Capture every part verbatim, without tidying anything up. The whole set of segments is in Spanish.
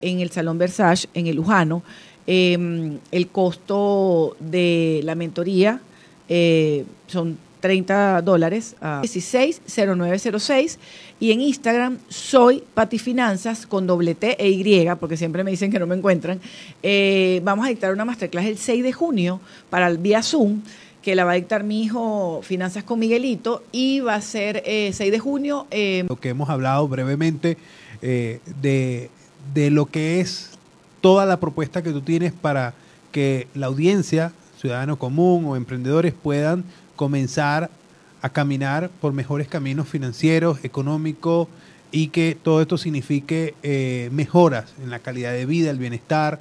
en el Salón Versace, en el Lujano. Eh, el costo de la mentoría eh, son treinta dólares a dieciséis cero nueve cero seis, y en Instagram soy Pati Finanzas con doble T e Y, porque siempre me dicen que no me encuentran. Eh, vamos a dictar una masterclass el seis de junio para el vía Zoom, que la va a dictar mi hijo Finanzas con Miguelito, y va a ser eh, seis de junio. Eh. Lo que hemos hablado brevemente eh, de, de lo que es toda la propuesta que tú tienes para que la audiencia, ciudadano común o emprendedores, puedan comenzar a caminar por mejores caminos financieros, económicos, y que todo esto signifique eh, mejoras en la calidad de vida, el bienestar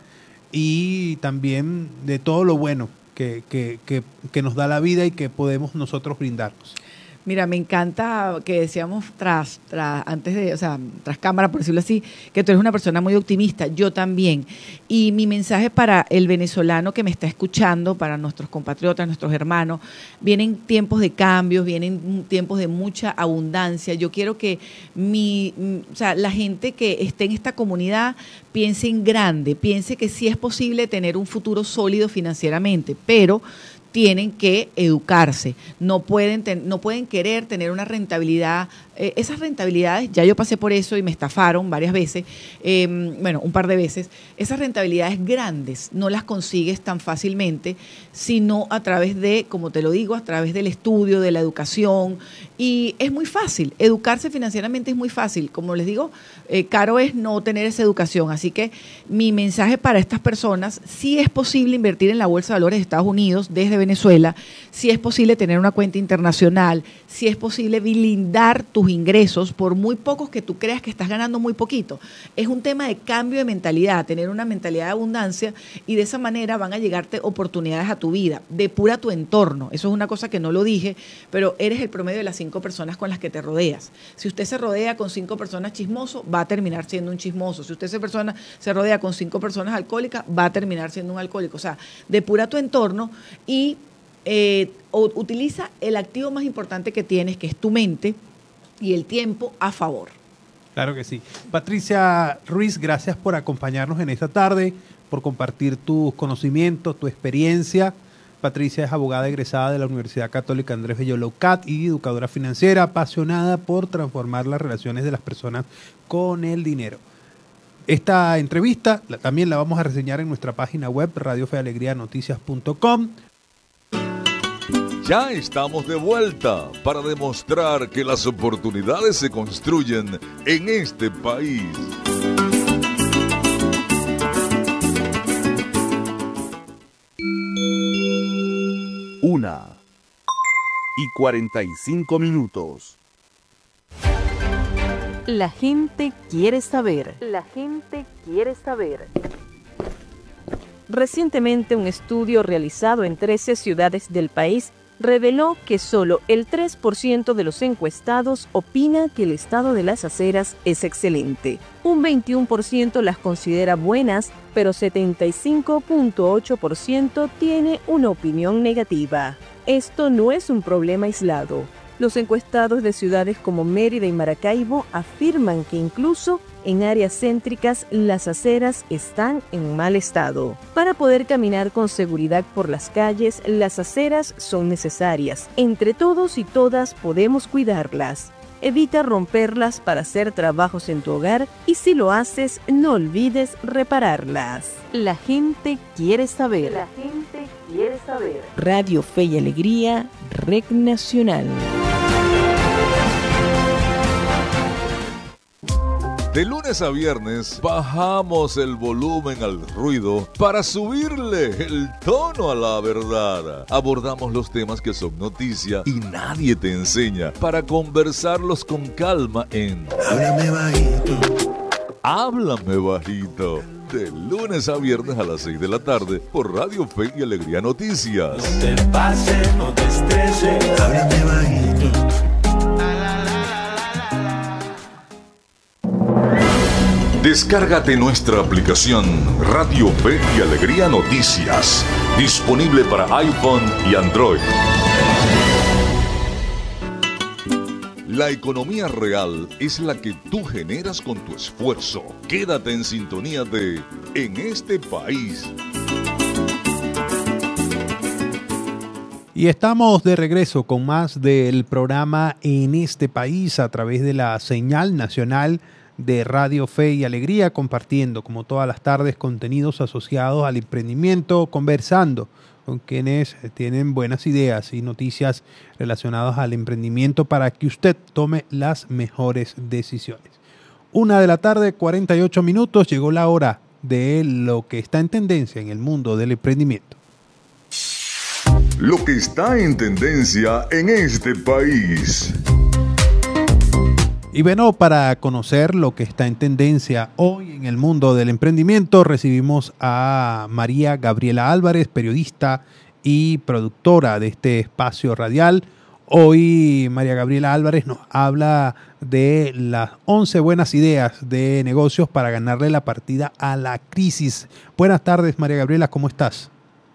y también de todo lo bueno que, que, que, que nos da la vida y que podemos nosotros brindarnos. Mira, me encanta que decíamos tras, tras, antes de, o sea, tras cámara, por decirlo así, que tú eres una persona muy optimista, yo también. Y mi mensaje para el venezolano que me está escuchando, para nuestros compatriotas, nuestros hermanos, vienen tiempos de cambios, vienen tiempos de mucha abundancia. Yo quiero que mi, o sea, la gente que esté en esta comunidad piense en grande, piense que sí es posible tener un futuro sólido financieramente, pero tienen que educarse, no pueden, ten, no pueden querer tener una rentabilidad. Eh, esas rentabilidades, ya yo pasé por eso y me estafaron varias veces, eh, bueno, un par de veces. Esas rentabilidades grandes no las consigues tan fácilmente, sino a través de, como te lo digo, a través del estudio, de la educación, y es muy fácil, educarse financieramente es muy fácil. Como les digo, eh, caro es no tener esa educación, así que mi mensaje para estas personas: sí es posible invertir en la Bolsa de Valores de Estados Unidos desde Venezuela, sí es posible tener una cuenta internacional, sí es posible blindar tus ingresos por muy pocos que tú creas que estás ganando muy poquito. Es un tema de cambio de mentalidad, tener una mentalidad de abundancia, y de esa manera van a llegarte oportunidades a tu vida. Depura tu entorno, eso es una cosa que no lo dije, pero eres el promedio de las cinco personas con las que te rodeas. Si usted se rodea con cinco personas chismosos, va a terminar siendo un chismoso. Si usted se, persona, se rodea con cinco personas alcohólicas, va a terminar siendo un alcohólico. O sea, depura tu entorno y eh, utiliza el activo más importante que tienes, que es tu mente, y el tiempo a favor. Claro que sí. Patricia Ruiz, gracias por acompañarnos en esta tarde, por compartir tus conocimientos, tu experiencia. Patricia es abogada egresada de la Universidad Católica Andrés Bello Leucat y educadora financiera, apasionada por transformar las relaciones de las personas con el dinero. Esta entrevista la, también la vamos a reseñar en nuestra página web, radio fe alegría noticias punto com. Ya estamos de vuelta para demostrar que las oportunidades se construyen en este país. Una y cuarenta y cinco minutos. La gente quiere saber. La gente quiere saber. Recientemente, un estudio realizado en trece ciudades del país reveló que solo el tres por ciento de los encuestados opina que el estado de las aceras es excelente. Un veintiuno por ciento las considera buenas, pero setenta y cinco punto ocho por ciento tiene una opinión negativa. Esto no es un problema aislado. Los encuestados de ciudades como Mérida y Maracaibo afirman que incluso en áreas céntricas las aceras están en mal estado. Para poder caminar con seguridad por las calles, las aceras son necesarias. Entre todos y todas podemos cuidarlas. Evita romperlas para hacer trabajos en tu hogar, y si lo haces, no olvides repararlas. La gente quiere saber. La gente quiere saber. Radio Fe y Alegría, Red Nacional. De lunes a viernes bajamos el volumen al ruido para subirle el tono a la verdad. Abordamos los temas que son noticia y nadie te enseña, para conversarlos con calma en Háblame Bajito. Háblame Bajito. De lunes a viernes a las seis de la tarde por Radio Fe y Alegría Noticias. No te pases, no te estreses. Háblame bajito. Descárgate nuestra aplicación Radio Fe y Alegría Noticias, disponible para iPhone y Android. La economía real es la que tú generas con tu esfuerzo. Quédate en sintonía de En este país. Y estamos de regreso con más del programa En este país a través de la señal nacional de Radio Fe y Alegría, compartiendo como todas las tardes contenidos asociados al emprendimiento, conversando con quienes tienen buenas ideas y noticias relacionadas al emprendimiento para que usted tome las mejores decisiones. Una de la tarde, cuarenta y ocho minutos, llegó la hora de lo que está en tendencia en el mundo del emprendimiento. Lo que está en tendencia en este país. Y bueno, para conocer lo que está en tendencia hoy en el mundo del emprendimiento, recibimos a María Gabriela Álvarez, periodista y productora de este espacio radial. Hoy María Gabriela Álvarez nos habla de las once buenas ideas de negocios para ganarle la partida a la crisis. Buenas tardes, María Gabriela, ¿cómo estás?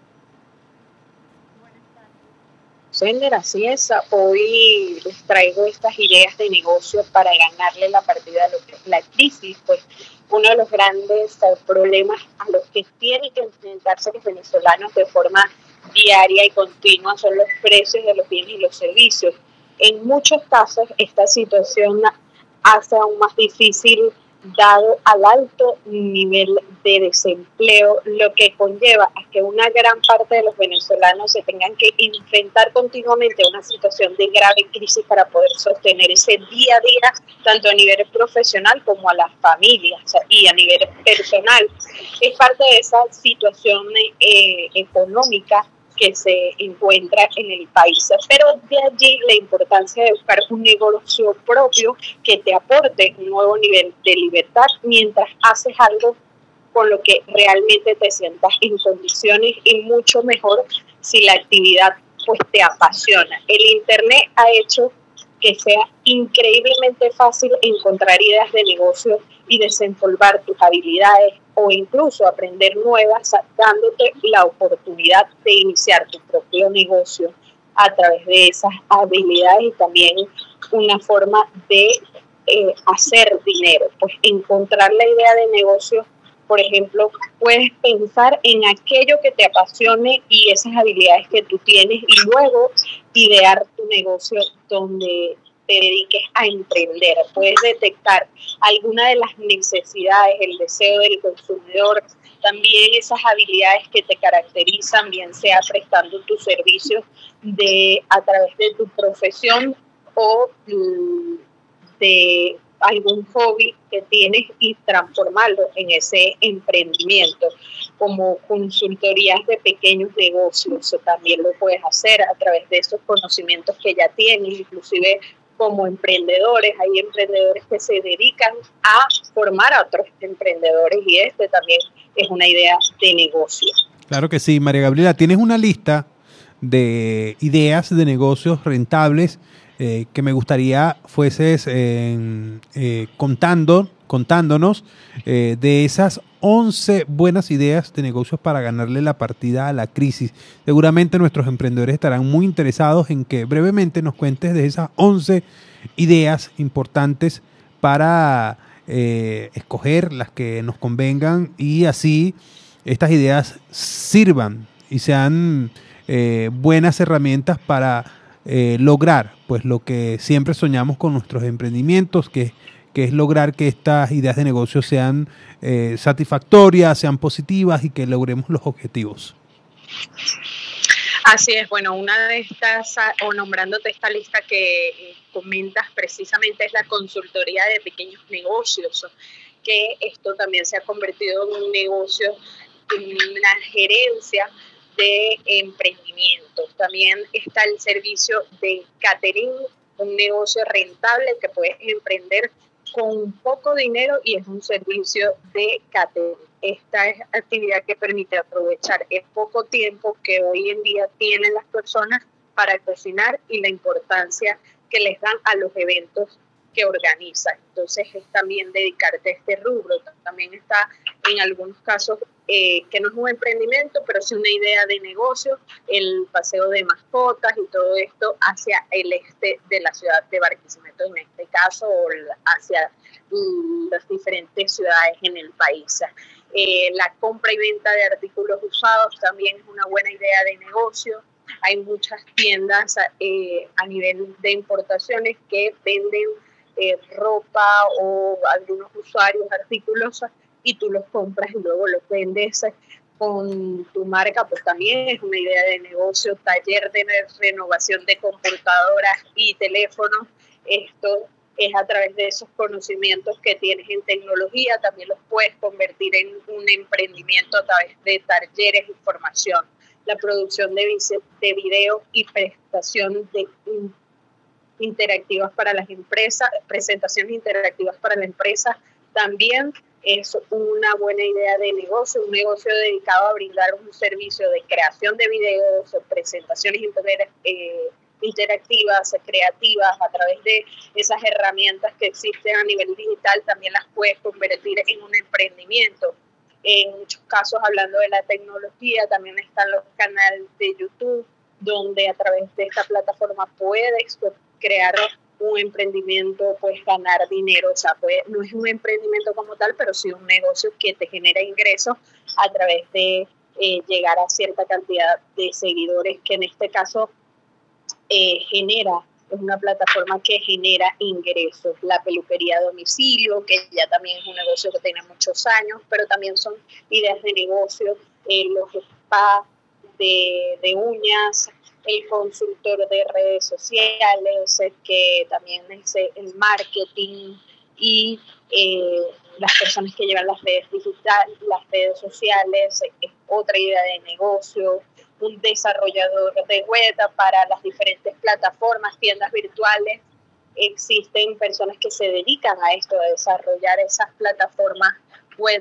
Sender, así es. Hoy les traigo estas ideas de negocio para ganarle la partida a lo que es la crisis. Pues uno de los grandes problemas a los que tienen que enfrentarse los venezolanos de forma diaria y continua son los precios de los bienes y los servicios. En muchos casos esta situación hace aún más difícil, dado al alto nivel de desempleo, lo que conlleva a que una gran parte de los venezolanos se tengan que enfrentar continuamente a una situación de grave crisis para poder sostener ese día a día, tanto a nivel profesional como a las familias, o sea, y a nivel personal. Es parte de esa situación eh, económica que se encuentra en el país. Pero de allí la importancia de buscar un negocio propio que te aporte un nuevo nivel de libertad mientras haces algo con lo que realmente te sientas en condiciones, y mucho mejor si la actividad pues te apasiona. El Internet ha hecho que sea increíblemente fácil encontrar ideas de negocio y desempolvar tus habilidades o incluso aprender nuevas, dándote la oportunidad de iniciar tu propio negocio a través de esas habilidades, y también una forma de eh, hacer dinero. Pues encontrar la idea de negocio, por ejemplo, puedes pensar en aquello que te apasione y esas habilidades que tú tienes, y luego idear tu negocio donde te dediques a emprender. Puedes detectar alguna de las necesidades, el deseo del consumidor, también esas habilidades que te caracterizan, bien sea prestando tus servicios de, a través de tu profesión o de algún hobby que tienes, y transformarlo en ese emprendimiento, como consultorías de pequeños negocios. O también lo puedes hacer a través de esos conocimientos que ya tienes, inclusive como emprendedores. Hay emprendedores que se dedican a formar a otros emprendedores, y este también es una idea de negocio. Claro que sí, María Gabriela, tienes una lista de ideas de negocios rentables eh, que me gustaría fueses eh, eh, contando, contándonos eh, de esas once buenas ideas de negocios para ganarle la partida a la crisis. Seguramente nuestros emprendedores estarán muy interesados en que brevemente nos cuentes de esas once ideas importantes para eh, escoger las que nos convengan, y así estas ideas sirvan y sean eh, buenas herramientas para eh, lograr pues lo que siempre soñamos con nuestros emprendimientos, que que es lograr que estas ideas de negocio sean eh, satisfactorias, sean positivas y que logremos los objetivos. Así es. Bueno, una de estas, o nombrándote esta lista que eh, comentas precisamente, es la consultoría de pequeños negocios, que esto también se ha convertido en un negocio, en una gerencia de emprendimientos. También está el servicio de catering, un negocio rentable que puedes emprender con poco dinero, y es un servicio de catering. Esta es actividad que permite aprovechar el poco tiempo que hoy en día tienen las personas para cocinar y la importancia que les dan a los eventos que organizan. Entonces es también dedicarte a este rubro. También está en algunos casos eh, que no es un emprendimiento, pero sí una idea de negocio, el paseo de mascotas y todo esto hacia el este de la ciudad de Barquisimeto, en este caso, o hacia las diferentes ciudades en el país. Eh, la compra y venta de artículos usados también es una buena idea de negocio. Hay muchas tiendas eh, a nivel de importaciones que venden eh, ropa o algunos usuarios, artículos, y tú los compras y luego los vendes con tu marca, pues también es una idea de negocio. Taller de renovación de computadoras y teléfonos, esto es a través de esos conocimientos que tienes en tecnología, también los puedes convertir en un emprendimiento a través de talleres y formación. La producción de, de video y prestación de in, interactivas para las empresas, presentaciones interactivas para la empresa, también es una buena idea de negocio, un negocio dedicado a brindar un servicio de creación de videos, presentaciones inter, eh, interactivas, creativas, a través de esas herramientas que existen a nivel digital, también las puedes convertir en un emprendimiento. En muchos casos, hablando de la tecnología, también están los canales de YouTube, donde a través de esta plataforma puedes crear un emprendimiento, puedes ganar dinero. O sea, puede, no es un emprendimiento como tal, pero sí un negocio que te genera ingresos a través de eh, llegar a cierta cantidad de seguidores, que en este caso eh, genera, es una plataforma que genera ingresos. La peluquería a domicilio, que ya también es un negocio que tiene muchos años, pero también son ideas de negocio. Eh, los spas de, de uñas, el consultor de redes sociales, que también es el marketing, y eh, las personas que llevan las redes digitales, las redes sociales, es otra idea de negocio. Un desarrollador de web para las diferentes plataformas, tiendas virtuales. Existen personas que se dedican a esto, a desarrollar esas plataformas web,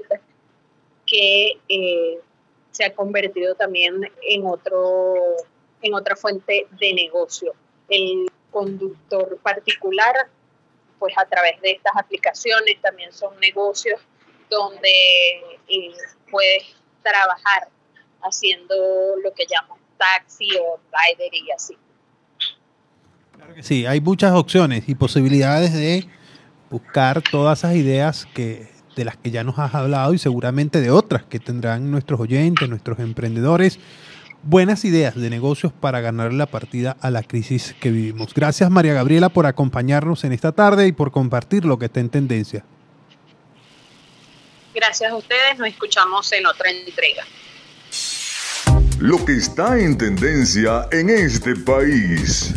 que eh, se ha convertido también en otro en otra fuente de negocio. El conductor particular, pues a través de estas aplicaciones también son negocios donde eh, puedes trabajar haciendo lo que llaman taxi o rider y así. Claro que sí, hay muchas opciones y posibilidades de buscar todas esas ideas que de las que ya nos has hablado, y seguramente de otras que tendrán nuestros oyentes, nuestros emprendedores. Buenas ideas de negocios para ganar la partida a la crisis que vivimos. Gracias, María Gabriela, por acompañarnos en esta tarde y por compartir lo que está en tendencia. Gracias a ustedes, nos escuchamos en otra entrega. Lo que está en tendencia en este país.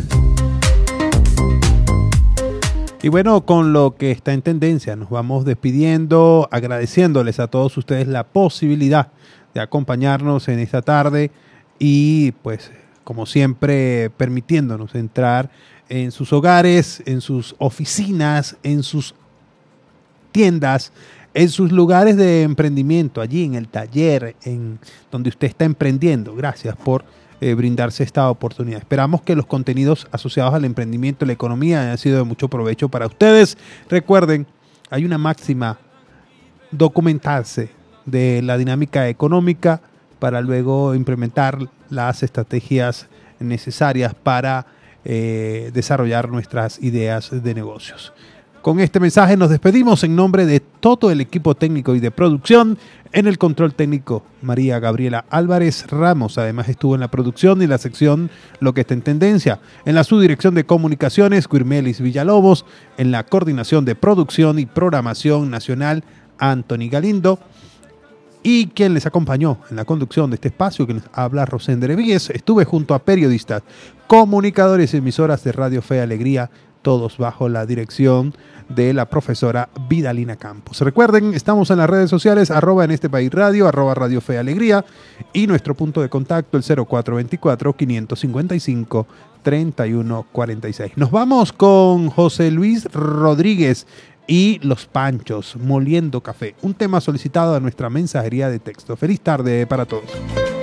Y bueno, con lo que está en tendencia nos vamos despidiendo, agradeciéndoles a todos ustedes la posibilidad de acompañarnos en esta tarde y pues como siempre permitiéndonos entrar en sus hogares, en sus oficinas, en sus tiendas, en sus lugares de emprendimiento, allí en el taller, en donde usted está emprendiendo. Gracias por eh, brindarse esta oportunidad. Esperamos que los contenidos asociados al emprendimiento y la economía hayan sido de mucho provecho para ustedes. Recuerden, hay una máxima: documentarse de la dinámica económica para luego implementar las estrategias necesarias para eh, desarrollar nuestras ideas de negocios. Con este mensaje nos despedimos en nombre de todo el equipo técnico y de producción. En el control técnico, María Gabriela Álvarez Ramos. Además estuvo en la producción y la sección Lo que está en tendencia. En la subdirección de comunicaciones, Guirmelis Villalobos. En la coordinación de producción y programación nacional, Anthony Galindo. Y quien les acompañó en la conducción de este espacio, que les habla Rosender Víguez. Estuve junto a periodistas, comunicadores y emisoras de Radio Fe y Alegría, todos bajo la dirección de la profesora Vidalina Campos. Recuerden, estamos en las redes sociales, arroba en este país radio, arroba Radio Fe y Alegría, y nuestro punto de contacto, el cero cuatro veinticuatro, quinientos cincuenta y cinco, treinta y uno cuarenta y seis. Nos vamos con José Luis Rodríguez y Los Panchos, Moliendo Café, un tema solicitado a nuestra mensajería de texto. Feliz tarde para todos.